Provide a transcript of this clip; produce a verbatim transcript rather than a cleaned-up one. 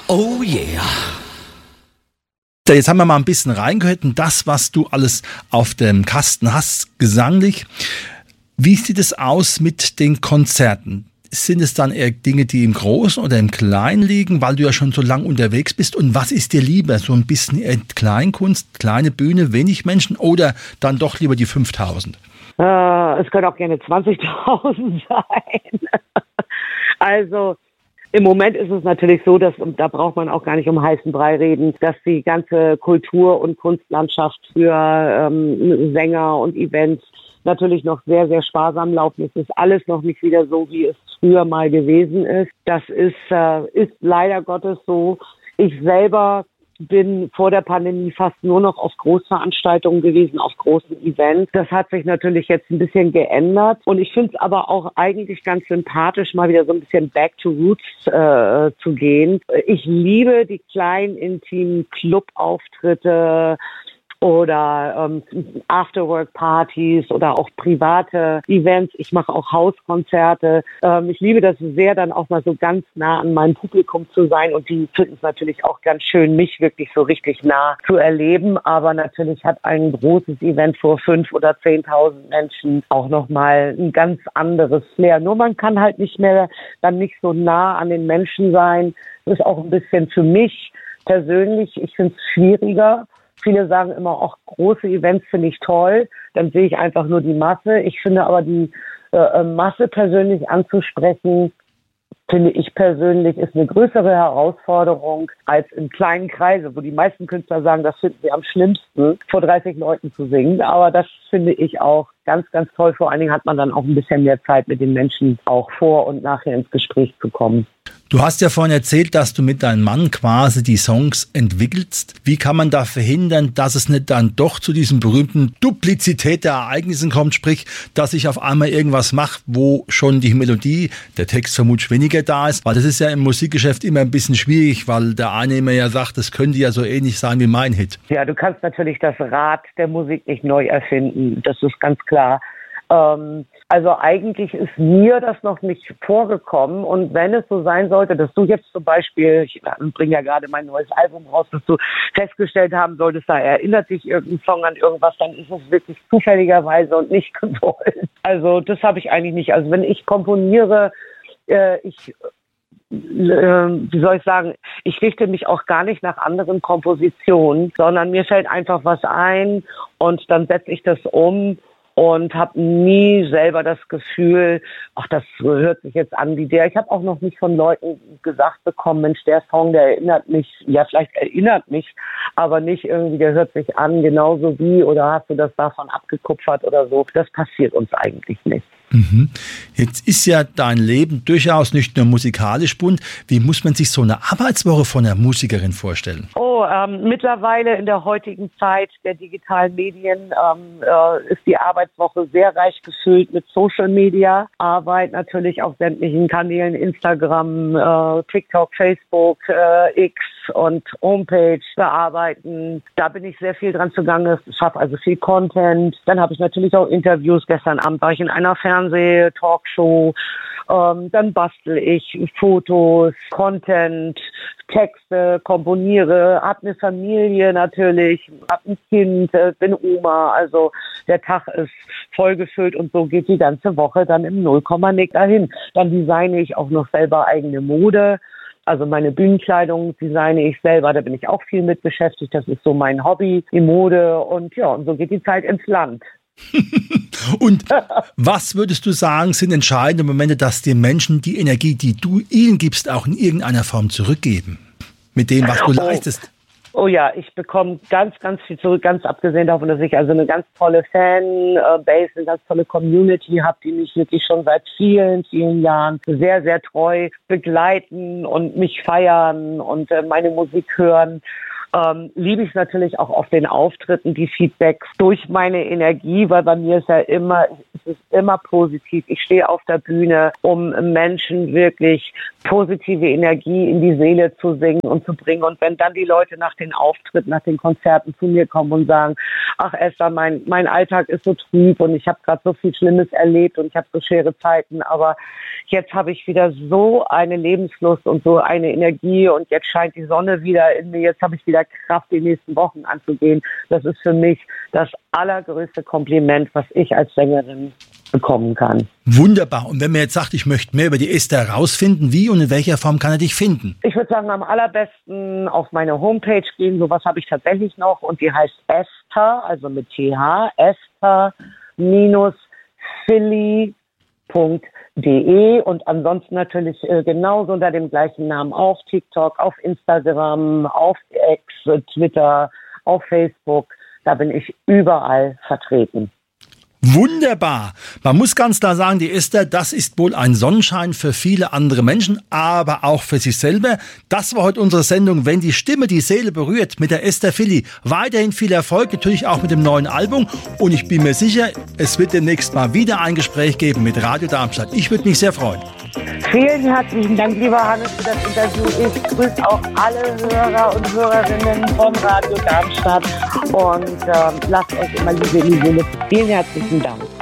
Oh yeah. So, jetzt haben wir mal ein bisschen reingehört in das, was du alles auf dem Kasten hast, gesanglich. Wie sieht es aus mit den Konzerten? Sind es dann eher Dinge, die im Großen oder im Kleinen liegen, weil du ja schon so lang unterwegs bist? Und was ist dir lieber? So ein bisschen eher Kleinkunst, kleine Bühne, wenig Menschen oder dann doch lieber die fünftausend? Äh, es können auch gerne zwanzigtausend sein. Also im Moment ist es natürlich so, dass, und da braucht man auch gar nicht um heißen Brei reden, dass die ganze Kultur- und Kunstlandschaft für ähm, Sänger und Events natürlich noch sehr, sehr sparsam laufen. Es ist alles noch nicht wieder so, wie es früher mal gewesen ist. Das ist, äh, ist leider Gottes so. Ich selber bin vor der Pandemie fast nur noch auf Großveranstaltungen gewesen, auf großen Events. Das hat sich natürlich jetzt ein bisschen geändert. Und ich finde es aber auch eigentlich ganz sympathisch, mal wieder so ein bisschen back to roots äh, zu gehen. Ich liebe die kleinen, intimen Clubauftritte oder ähm, Afterwork-Partys oder auch private Events. Ich mache auch Hauskonzerte. Ähm, ich liebe das sehr, dann auch mal so ganz nah an meinem Publikum zu sein. Und die finden es natürlich auch ganz schön, mich wirklich so richtig nah zu erleben. Aber natürlich hat ein großes Event vor fünf oder zehntausend Menschen auch nochmal ein ganz anderes Flair. Nur man kann halt nicht mehr, dann nicht so nah an den Menschen sein. Das ist auch ein bisschen für mich persönlich, ich finde es schwieriger. Viele sagen immer, auch große Events finde ich toll, dann sehe ich einfach nur die Masse. Ich finde aber die äh, Masse persönlich anzusprechen, finde ich persönlich, ist eine größere Herausforderung als in kleinen Kreise, wo die meisten Künstler sagen, das finden sie am schlimmsten, vor dreißig Leuten zu singen. Aber das finde ich auch ganz, ganz toll. Vor allen Dingen hat man dann auch ein bisschen mehr Zeit, mit den Menschen auch vor und nachher ins Gespräch zu kommen. Du hast ja vorhin erzählt, dass du mit deinem Mann quasi die Songs entwickelst. Wie kann man da verhindern, dass es nicht dann doch zu diesem berühmten Duplizität der Ereignissen kommt, sprich, dass ich auf einmal irgendwas mache, wo schon die Melodie, der Text vermutlich weniger da ist, weil das ist ja im Musikgeschäft immer ein bisschen schwierig, weil der eine immer ja sagt, das könnte ja so ähnlich sein wie mein Hit. Ja, du kannst natürlich das Rad der Musik nicht neu erfinden, das ist ganz klar. Ähm, also eigentlich ist mir das noch nicht vorgekommen und wenn es so sein sollte, dass du jetzt zum Beispiel, ich bringe ja gerade mein neues Album raus, dass du festgestellt haben solltest, da erinnert dich irgendein Song an irgendwas, dann ist es wirklich zufälligerweise und nicht gewollt. Also das habe ich eigentlich nicht. Also wenn ich komponiere, äh, ich wie soll ich sagen, ich richte mich auch gar nicht nach anderen Kompositionen, sondern mir fällt einfach was ein und dann setze ich das um und habe nie selber das Gefühl, ach, das hört sich jetzt an wie der. Ich habe auch noch nicht von Leuten gesagt bekommen, Mensch, der Song, der erinnert mich, ja, vielleicht erinnert mich, aber nicht irgendwie, der hört sich an genauso wie oder hast du das davon abgekupfert oder so. Das passiert uns eigentlich nicht. Mhm. Jetzt ist ja dein Leben durchaus nicht nur musikalisch bunt. Wie muss man sich so eine Arbeitswoche von einer Musikerin vorstellen? Oh, ähm, mittlerweile in der heutigen Zeit der digitalen Medien ähm, äh, ist die Arbeitswoche sehr reich gefüllt mit Social Media Arbeit, natürlich auf sämtlichen Kanälen, Instagram, äh, TikTok, Facebook, äh, X und Homepage bearbeiten. Da bin ich sehr viel dran zugange. Ich schaffe also viel Content. Dann habe ich natürlich auch Interviews. Gestern Abend war ich in einer Fernseh-Talkshow. Ähm, dann bastel ich Fotos, Content, Texte, komponiere, hab eine Familie natürlich, hab ein Kind, äh, bin Oma. Also der Tag ist vollgefüllt und so geht die ganze Woche dann im Nullkomma-Nick dahin. Dann designe ich auch noch selber eigene Mode. Also meine Bühnenkleidung designe ich selber, da bin ich auch viel mit beschäftigt. Das ist so mein Hobby, die Mode und ja, und so geht die Zeit ins Land. Und was würdest du sagen, sind entscheidende Momente, dass die Menschen die Energie, die du ihnen gibst, auch in irgendeiner Form zurückgeben? Mit dem, was du oh. leistest? Oh ja, ich bekomme ganz, ganz viel zurück, ganz abgesehen davon, dass ich also eine ganz tolle Fanbase, eine ganz tolle Community habe, die mich wirklich schon seit vielen, vielen Jahren sehr, sehr treu begleiten und mich feiern und äh, meine Musik hören. ähm, liebe ich es natürlich auch auf den Auftritten, die Feedbacks durch meine Energie, weil bei mir ist ja immer, es ist immer positiv. Ich stehe auf der Bühne, um Menschen wirklich positive Energie in die Seele zu singen und zu bringen. Und wenn dann die Leute nach den Auftritten, nach den Konzerten zu mir kommen und sagen, ach Esther, mein, mein Alltag ist so trüb und ich habe gerade so viel Schlimmes erlebt und ich habe so schwere Zeiten, aber jetzt habe ich wieder so eine Lebenslust und so eine Energie und jetzt scheint die Sonne wieder in mir, jetzt habe ich wieder Kraft, die nächsten Wochen anzugehen. Das ist für mich das allergrößte Kompliment, was ich als Sängerin bekommen kann. Wunderbar. Und wenn man jetzt sagt, ich möchte mehr über die Esther herausfinden, wie und in welcher Form kann er dich finden? Ich würde sagen, am allerbesten auf meine Homepage gehen. Sowas habe ich tatsächlich noch und die heißt Esther, also mit T H, Esther minus Philly Punkt de und ansonsten natürlich äh, genauso unter dem gleichen Namen auf TikTok, auf Instagram, auf X, Twitter, auf Facebook. Da bin ich überall vertreten. Wunderbar. Man muss ganz klar sagen, die Esther, das ist wohl ein Sonnenschein für viele andere Menschen, aber auch für sich selber. Das war heute unsere Sendung, wenn die Stimme die Seele berührt, mit der Esther Philly. Weiterhin viel Erfolg, natürlich auch mit dem neuen Album. Und ich bin mir sicher, es wird demnächst mal wieder ein Gespräch geben mit Radio Darmstadt. Ich würde mich sehr freuen. Vielen herzlichen Dank, lieber Hannes, für das Interview. Ich grüße auch alle Hörer und Hörerinnen von Radio Darmstadt und äh, lasst euch immer Liebe in die Seele. Vielen herzlichen Dank.